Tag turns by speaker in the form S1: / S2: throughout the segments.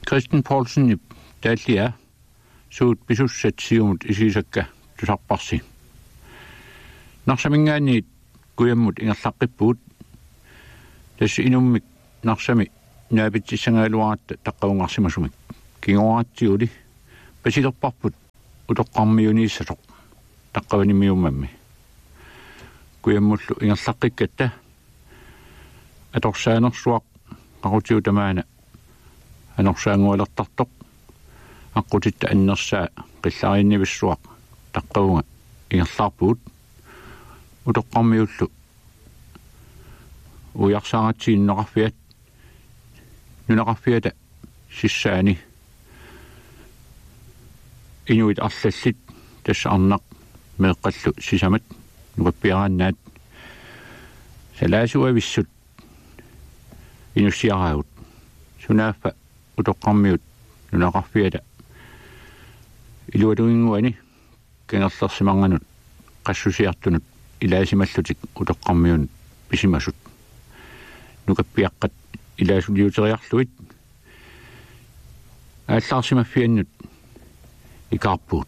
S1: Christian Poulsen dallia suut pisussat isisakka tusarparsi narsamingaani kuyammut ingerlaqqippuut tassi inummik narsami naapitsissangaaluaratta taqqaungarsimasumik kingoraatiuli pasilerparput utoqqarmiuniissasoq taqqavanimiummammi kuyammullu ingerlaqqikkatta atorsaanерsuaq qaqutiutamaana anorsaangualertartoq aqutitta annersaa qillariinnivissuaq taqqaunga ingerlarpuut utoqqarmiullu ujarsaaratsiinneqarfiat nunaqarfiata sissaani inuit arlallit tassa arnaq meeqqallu sisamat nukappiaraannaat salaasuavissut inussiaraavut sunaaffa utoqqarmiut nunaqarfiata ilualuinguani kengerlersimanganut qassusiartunut ilaasimallutik utoqqarmiun pisimasut nukappiaqqat ilaasuliuteriarluit aallarsimaffiannut ikarpuut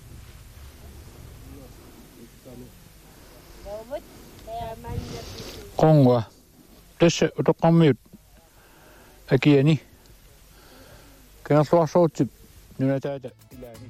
S1: qongwa tassa utoqqarmiut akiani kengerluarsoortip nunataata ilaani